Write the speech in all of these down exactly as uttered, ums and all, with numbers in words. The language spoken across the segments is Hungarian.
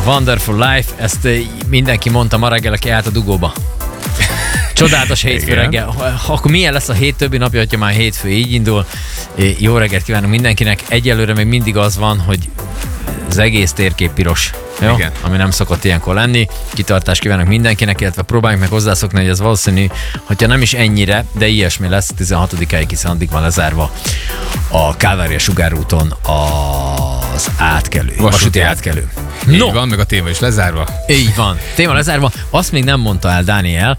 Wonderful Life, ezt mindenki mondta ma reggel, aki állt a dugóba. Csodálatos hétfő reggel. Akkor milyen lesz a hét többi napja, hogyha már hétfő így indul? Jó reggelt kívánok mindenkinek. Egyelőre még mindig az van, hogy az egész térkép piros. Jó? Igen. Ami nem szokott ilyenkor lenni. Kitartást kívánok mindenkinek, illetve próbáljunk meg hozzászokni, hogy ez valószínű, hogyha nem is ennyire, de ilyesmi lesz, tizenhatodikáig, hiszen addig van lezárva a Kálvária sugárúton az átkelő, vasúti, vasúti átkelő. Így no. van, meg a téma is lezárva. Így van, téma lezárva. Azt még nem mondta el Dániel,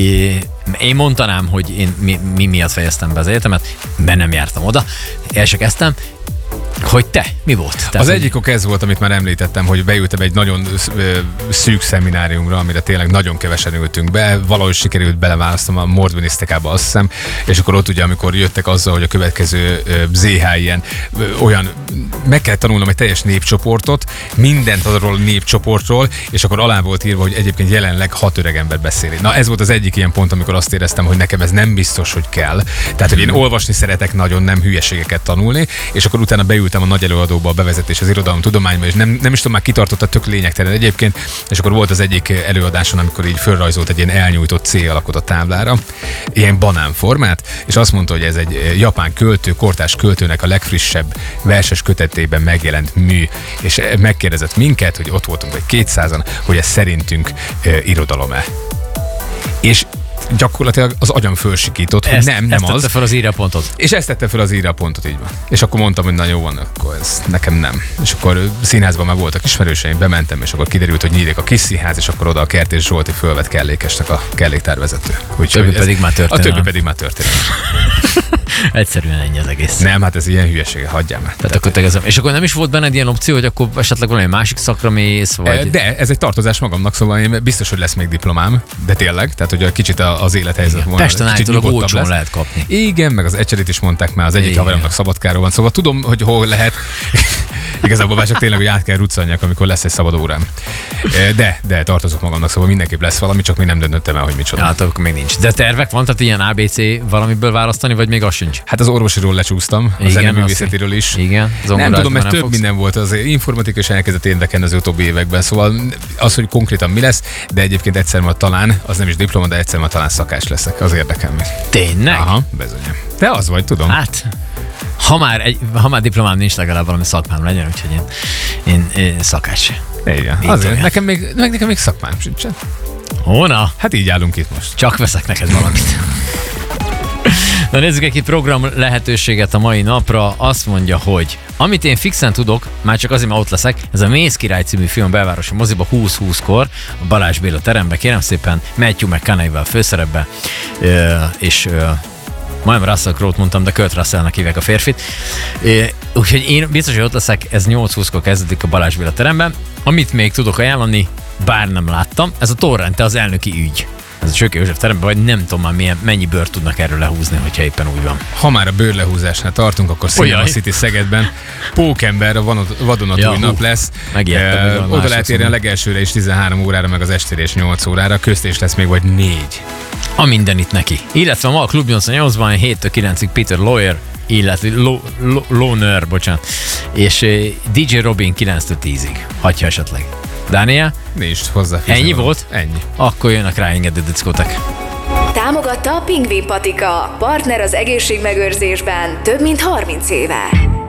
én mondanám, hogy én mi, mi miatt fejeztem be az egyetemet, mert nem jártam oda, el se kezdtem. Hogy te? Mi volt? Tehát, az egyik ok ez volt, amit már említettem, hogy beültem egy nagyon szűk szemináriumra, amire tényleg nagyon kevesen ültünk be, valahogy sikerült beleválasztom a Mordvinisztikába, azt hiszem, és akkor ott ugye, amikor jöttek azzal, hogy a következő zé há ilyen olyan, meg kell tanulnom egy teljes népcsoportot, mindent arról a népcsoportról, és akkor alá volt írva, hogy egyébként jelenleg hat öreg ember beszéli. Na ez volt az egyik ilyen pont, amikor azt éreztem, hogy nekem ez nem biztos, hogy kell. Tehát, hogy én olvasni szeretek nagyon, nem hülyeségeket tanulni, és akkor utána beültem a nagy előadóba, a bevezetés az irodalomtudományba, és nem, nem is tudom, már kitartott, tök lényegtelen egyébként, és akkor volt az egyik előadáson, amikor így fölrajzolt egy ilyen elnyújtott C alakot a táblára, ilyen banánformát, és azt mondta, hogy ez egy japán költő, kortárs költőnek a legfrissebb verses kötetében megjelent mű, és megkérdezett minket, hogy ott voltunk vagy kétszázan, hogy ez szerintünk e, irodalom-e. És gyakorlatilag az agyam fölsikított, hogy ezt, nem, nem ezt az. Ezt tette fel az írjapontot. És ezt tette fel az írjapontot, így van. És akkor mondtam, hogy na jó van, akkor ez nekem nem. És akkor színházban már voltak ismerőseim, bementem, és akkor kiderült, hogy nyílik a kis színház, és akkor oda a Kertész Zsolti fölvett kellékesnek a kelléktárvezető. A többi pedig már történet. A többi pedig már történet. Egyszerűen ennyi az egész. Nem, hát ez ilyen hülyesége, hagyjál már. Tehát akkor tegezem. És akkor nem is volt benned ilyen opció, hogy akkor esetleg valami másik szakra mész, vagy... De ez egy tartozás magamnak, szóval én biztos, hogy lesz még diplomám, de tényleg, tehát hogy a kicsit az élethelyzet volna. Pesten állítólag olcsón lehet kapni. Igen, meg az Ecserit is mondták már, az egyik haveromnak Szabadkáról van, szóval tudom, hogy hol lehet. Igazából már csak tényleg, hogy át kell ruccanjak, amikor lesz egy szabad órám. De, de tartozok magamnak, szóval mindenképp lesz valami, csak még nem döntöttem el, hogy micsoda. Hát akkor még nincs. De tervek van, tehát ilyen á bé cé valamiből választani, vagy még az sincs? Hát az orvosiról lecsúsztam, a zeneművészetiről is. Igen. Nem tudom, mert több fogsz. Minden volt, az informatika is elkezdett érdekelni az utóbbi években, szóval az, hogy konkrétan mi lesz, de egyébként egyszer majd talán, az nem is diploma, de egyszer majd talán szakás leszek, az érdekel még. Tényleg? Aha, bizony. Te az vagy, tudom. Hát, ha már, egy, ha már diplomám nincs, legalább valami szakmám legyen, úgyhogy én, én, én szakás. Igen, azért. Nekem még, nekem még szakmám sincsen. Hóna? Hát így állunk itt most. Csak veszek neked valamit. Na nézzük egy program lehetőséget a mai napra. Azt mondja, hogy amit én fixen tudok, már csak azért, mert ott leszek, ez a Mész király című film belvárosi moziba húsz húszkor, a Balázs Béla terembe, kérem szépen, Matthew McConaughey főszerepbe, és majdnem Russell Crowe-t mondtam, de Kurt Russellnek hívják a férfit. Úgyhogy én biztos, hogy ott leszek, ez nyolc húszkor kezdődik a Balázs Béla teremben. Amit még tudok ajánlani, bár nem láttam, ez a Torrente az elnöki ügy. Ez a Csöke József teremben, vagy nem tudom már milyen, mennyi bőrt tudnak erről lehúzni, hogyha éppen úgy van. Ha már a bőrlehúzásnál tartunk, akkor Cinema City Szegedben Pókember, a vadonatúj ja, nap lesz. Megijedtem, oda lehet érni a legelsőre is tizenhárom órára, meg az estére is nyolc órára, közt is lesz még vagy négy. A mindenit neki. Illetve ma a Klub nyolcvannyolcban héttől kilencig Peter Lawyer, illetve Loner, bocsánat, és dé dzsé Robin kilenctől tízig, hagyja esetleg. Dániel? Nincs hozzáfűzni. Ennyi volt? Ennyi. Akkor jönnek rá engedő diszkótek. Támogatta a Pingvin Patika, partner az egészségmegőrzésben több mint harminc éve.